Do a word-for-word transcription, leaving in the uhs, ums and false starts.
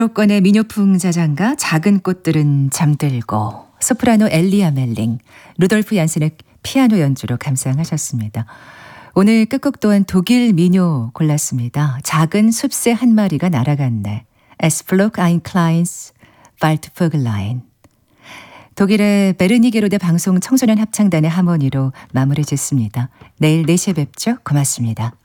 수도권의 민요풍 자장가 작은 꽃들은 잠들고 소프라노 엘리아 멜링, 루돌프 얀센의 피아노 연주로 감상하셨습니다. 오늘 끝곡 또한 독일 민요 골랐습니다. 작은 숲새 한 마리가 날아갔네. Es flog ein kleines Waldvögelein. 독일의 베르니게로대 방송 청소년 합창단의 하모니로 마무리 짓습니다. 내일 네 시에 뵙죠. 고맙습니다.